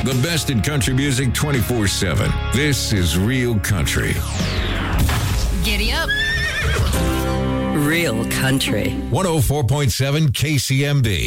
The best in country music 24/7. This is Real Country. Giddy up. Real Country. 104.7 KCMB.